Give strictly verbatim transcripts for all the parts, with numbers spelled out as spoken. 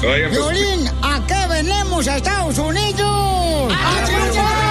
Oigan, pues... Piolín, ¿a qué venimos a Estados Unidos? ¡A triunfar!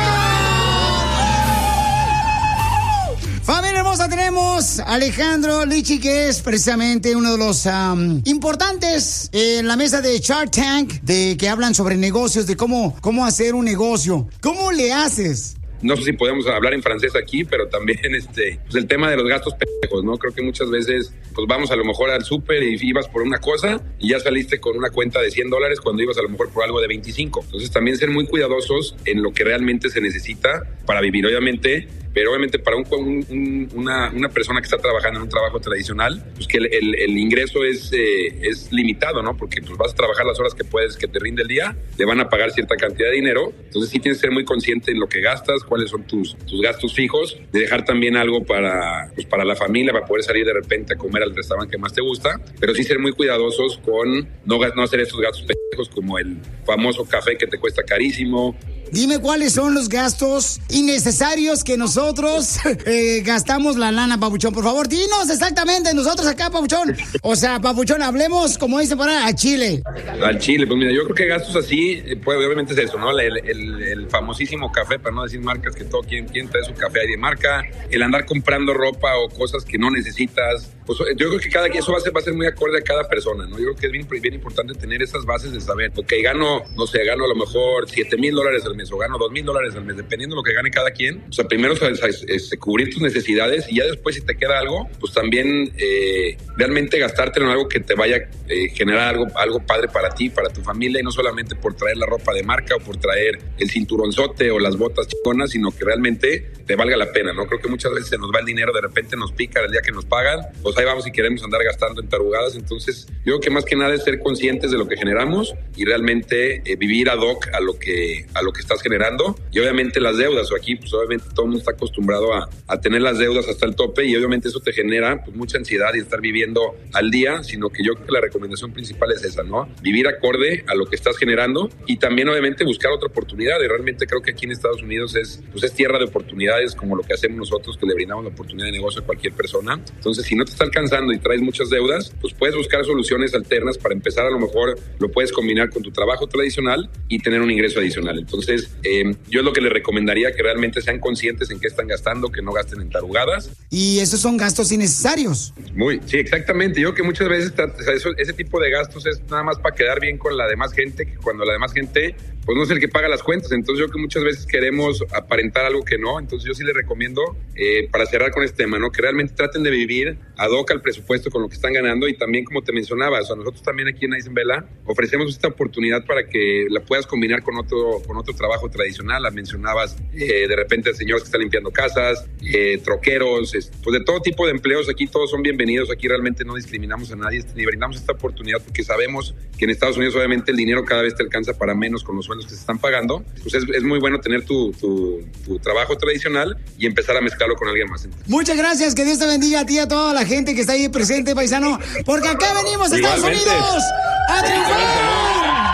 Familia hermosa, tenemos a Alejandro Lichi, que es precisamente uno de los um, importantes en la mesa de Shark Tank, de que hablan sobre negocios, de cómo, cómo hacer un negocio. ¿Cómo le haces? No sé si podemos hablar en francés aquí, pero también este, pues el tema de los gastos pendejos, ¿no? Creo que muchas veces pues vamos a lo mejor al súper y ibas por una cosa y ya saliste con una cuenta de cien dólares cuando ibas a lo mejor por algo de veinticinco. Entonces también ser muy cuidadosos en lo que realmente se necesita para vivir, obviamente, pero obviamente para un, un, una, una persona que está trabajando en un trabajo tradicional, pues que el, el, el ingreso es, eh, es limitado, ¿no? Porque pues vas a trabajar las horas que puedes, que te rinde el día, te van a pagar cierta cantidad de dinero, entonces sí tienes que ser muy consciente en lo que gastas, cuáles son tus, tus gastos fijos, de dejar también algo para, pues para la familia, para poder salir de repente a comer al restaurante que más te gusta, pero sí ser muy cuidadosos con no, no hacer estos gastos pendejos como el famoso café que te cuesta carísimo. Dime cuáles son los gastos innecesarios que nosotros eh, gastamos la lana, Papuchón. Por favor, dinos exactamente, nosotros acá, Papuchón. O sea, Papuchón, hablemos, como dice por ahí, a Chile. Al Chile, pues mira, yo creo que gastos así, pues obviamente es eso, ¿no? El, el, el famosísimo café, para no decir marcas, que todo quien, quien trae su café ahí de marca. El andar comprando ropa o cosas que no necesitas. Pues, yo creo que cada quien, eso va a, ser, va a ser muy acorde a cada persona, ¿no? Yo creo que es bien, bien importante tener esas bases de saber, ok, gano, no sé, gano a lo mejor siete mil dólares al mes o gano dos mil dólares al mes, dependiendo de lo que gane cada quien. O sea, primero es, es, es cubrir tus necesidades y ya después, si te queda algo, pues también eh, realmente gastártelo en algo que te vaya a eh, generar algo, algo padre para ti, para tu familia, y no solamente por traer la ropa de marca o por traer el cinturonzote o las botas chiconas, sino que realmente te valga la pena, ¿no? Creo que muchas veces se nos va el dinero, de repente nos pica el día que nos pagan, pues ahí vamos y queremos andar gastando en tarugadas. Entonces yo creo que más que nada es ser conscientes de lo que generamos y realmente eh, vivir ad hoc a lo que a lo que estás generando. Y obviamente las deudas, o aquí pues obviamente todo el mundo está acostumbrado a, a tener las deudas hasta el tope, y obviamente eso te genera pues mucha ansiedad y estar viviendo al día, sino que yo creo que la recomendación principal es esa, ¿no? Vivir acorde a lo que estás generando y también obviamente buscar otra oportunidad. Y realmente creo que aquí en Estados Unidos es, pues es tierra de oportunidades, como lo que hacemos nosotros, que le brindamos la oportunidad de negocio a cualquier persona. Entonces, si no te está alcanzando y traes muchas deudas, pues puedes buscar soluciones alternas para empezar. A lo mejor lo puedes combinar con tu trabajo tradicional y tener un ingreso adicional. Entonces, eh, yo es lo que les recomendaría, que realmente sean conscientes en qué están gastando, que no gasten en tarugadas. Y esos son gastos innecesarios. Muy, sí, exactamente. Yo creo que muchas veces o sea, eso, ese tipo de gastos es nada más para quedar bien con la demás gente, que cuando la demás gente pues no es el que paga las cuentas. Entonces yo creo que muchas veces queremos aparentar algo que no. Entonces yo sí les recomiendo, eh, para cerrar con este tema, ¿no? Que realmente traten de vivir ad hoc al presupuesto con lo que están ganando. Y también, como te mencionaba, o sea, nosotros también aquí en Nice and Bella ofrecemos esta oportunidad para que la puedas combinar con otro, con otro trabajo tradicional. La mencionabas, eh, de repente señores que están limpiando casas, eh, troqueros, es, pues de todo tipo de empleos. Aquí todos son bienvenidos. Aquí realmente no discriminamos a nadie, ni brindamos esta oportunidad, porque sabemos que en Estados Unidos obviamente el dinero cada vez te alcanza para menos con los sueldos que se están pagando. Pues es, es muy bueno tener tu, tu, tu trabajo tradicional y empezar a mezclarlo con alguien más. Muchas gracias, que Dios te bendiga a ti y a toda la gente que está ahí presente, paisano, porque acá venimos a Estados Unidos a triunfar.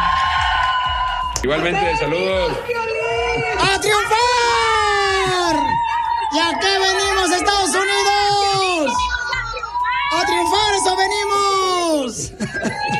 Igualmente, saludos. ¡A triunfar! Y acá venimos a Estados Unidos. ¡A triunfar, eso venimos!